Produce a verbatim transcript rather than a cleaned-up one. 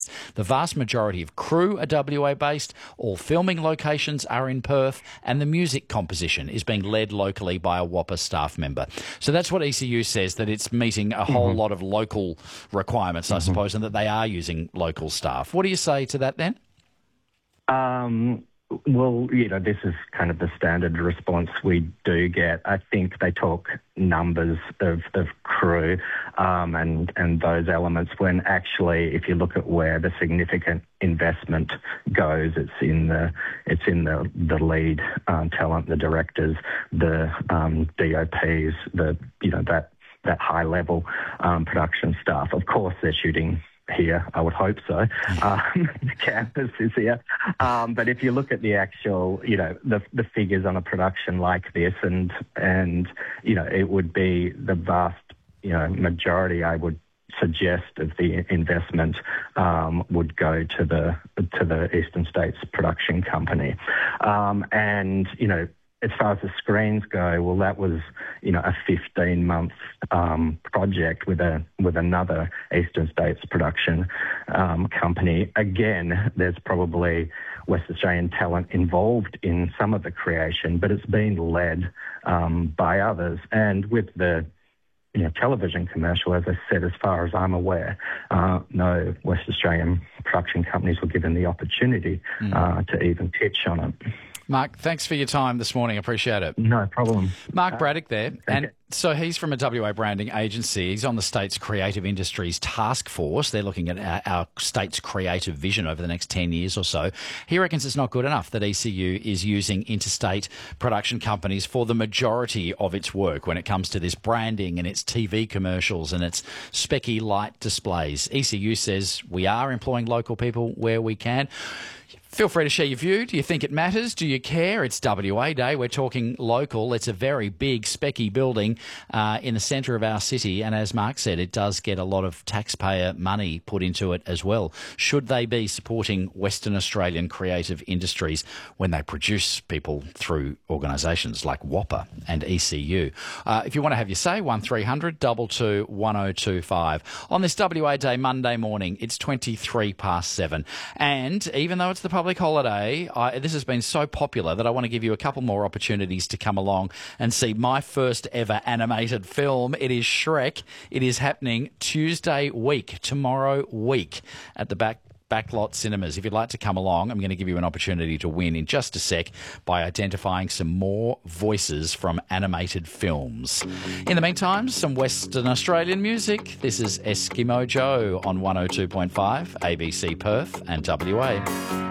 The vast majority of crew are W A-based, all filming locations are in Perth, and the music composition is being led locally by a Whopper staff member. So that's what E C U says, that it's meeting a whole mm-hmm. lot of local requirements, I mm-hmm. suppose, and that they are using local staff. What do you say to that then? Um... Well, you know, this is kind of the standard response we do get. I think they talk numbers of, of crew um, and and those elements when actually, if you look at where the significant investment goes, it's in the it's in the the lead um, talent, the directors, the um, D O Ps, the you know that that high level um, production staff. Of course, they're shooting here, I would hope so. Um, the campus is here. Um, but if you look at the actual, you know, the the figures on a production like this, and, and you know, it would be the vast, you know, majority, I would suggest, of the investment um, would go to the to the Eastern States Production Company. Um, and, you know, as far as the screens go, well, that was, you know, a fifteen-month um, project with a with another Eastern States production um, company. Again, there's probably West Australian talent involved in some of the creation, but it's been led um, by others. And with the you know, television commercial, as I said, as far as I'm aware, uh, no West Australian production companies were given the opportunity mm. uh, to even pitch on it. Mark, thanks for your time this morning. Appreciate it. No problem. Mark Braddock there. And you. so he's from a W A branding agency. He's on the state's creative industries task force. They're looking at our, our state's creative vision over the next ten years or so. He reckons it's not good enough that E C U is using interstate production companies for the majority of its work when it comes to this branding and its T V commercials and its specky light displays. E C U says we are employing local people where we can. Feel free to share your view. Do you think it matters? Do you care? It's W A Day. We're talking local. It's a very big, specky building uh, in the centre of our city. And as Mark said, it does get a lot of taxpayer money put into it as well. Should they be supporting Western Australian creative industries when they produce people through organisations like Whopper and E C U? Uh, if you want to have your say, one three hundred two two one oh two five. On this W A Day Monday morning, it's twenty-three past seven. And even though it's the public holiday, I, this has been so popular that I want to give you a couple more opportunities to come along and see my first ever animated film. It is Shrek. It is happening Tuesday week, tomorrow week, at the back Backlot Cinemas. If you'd like to come along, I'm going to give you an opportunity to win in just a sec by identifying some more voices from animated films. In the meantime, some Western Australian music. This is Eskimo Joe on one oh two point five, A B C Perth and W A.